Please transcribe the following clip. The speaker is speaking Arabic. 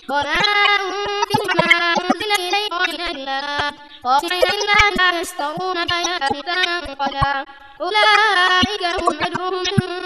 وما أنفقوا ما أنزل إليكم من الله خاشعين لله لا يشترون بآيات ثمنا قليلا أولئك لهم أجرهم